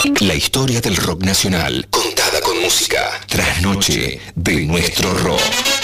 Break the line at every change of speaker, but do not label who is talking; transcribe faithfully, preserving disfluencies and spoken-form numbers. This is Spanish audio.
La historia del rock nacional, contada con música. Trasnoche de nuestro rock.